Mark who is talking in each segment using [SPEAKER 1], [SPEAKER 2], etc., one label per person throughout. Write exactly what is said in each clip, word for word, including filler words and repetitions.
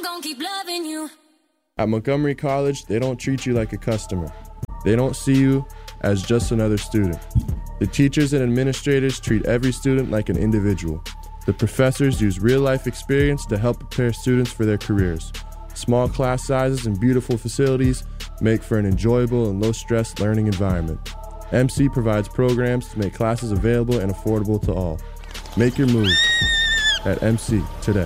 [SPEAKER 1] gonna keep loving you.
[SPEAKER 2] At Montgomery College, they don't treat you like a customer. They don't see you as just another student. The teachers and administrators treat every student like an individual. The professors use real-life experience to help prepare students for their careers. Small class sizes and beautiful facilities make for an enjoyable and low-stress learning environment. M C provides programs to make classes available and affordable to all. Make your move at M C today.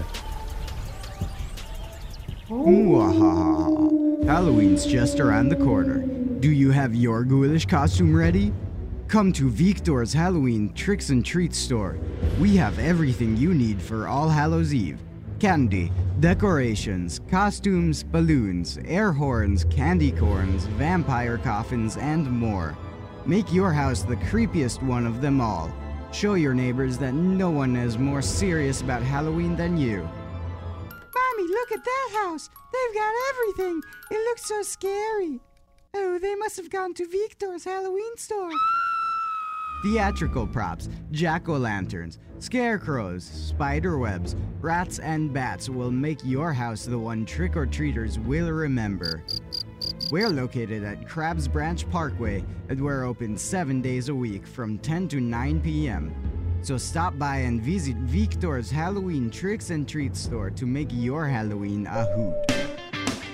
[SPEAKER 3] Mwahaha. Halloween's just around the corner. Do you have your ghoulish costume ready? Come to Victor's Halloween Tricks and Treats store. We have everything you need for All Hallows Eve. Candy, decorations, costumes, balloons, air horns, candy corns, vampire coffins, and more. Make your house the creepiest one of them all. Show your neighbors that no one is more serious about Halloween than you.
[SPEAKER 4] Mommy, look at that house. They've got everything. It looks so scary. Oh, they must have gone to Victor's Halloween store.
[SPEAKER 3] Theatrical props, jack-o'-lanterns, scarecrows, spider webs, rats, and bats will make your house the one trick-or-treaters will remember. We're located at Krabs Branch Parkway, and we're open seven days a week from ten to nine p.m. So stop by and visit Victor's Halloween Tricks and Treats store to make your Halloween a hoot.